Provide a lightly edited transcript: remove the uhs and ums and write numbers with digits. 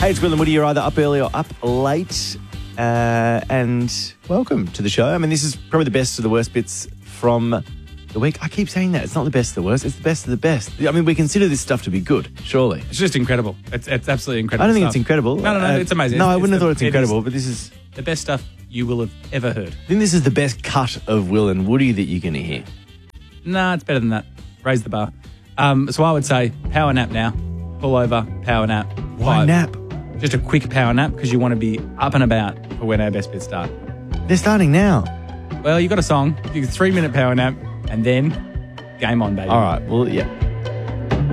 Hey, it's Will and Woody. You're either up early or up late. And welcome to the show. I mean, this is probably the best of the worst bits from the week. I keep saying that. It's not the best of the worst. It's the best of the best. I mean, we consider this stuff to be good, surely. It's just incredible. It's absolutely incredible. I don't think stuff. it's incredible. No, it's amazing. No, I wouldn't have thought it's incredible, but this is the best stuff you will have ever heard. I think this is the best cut of Will and Woody that you're going to hear. Nah, it's better than that. Raise the bar. So I would say power nap now. Pull over, power nap. Why 5. nap? Just a quick power nap because you want to be up and about for when our best bits start. They're starting now. Well, you got a song, you 3-minute power nap, and then game on, baby. All right, well, yeah.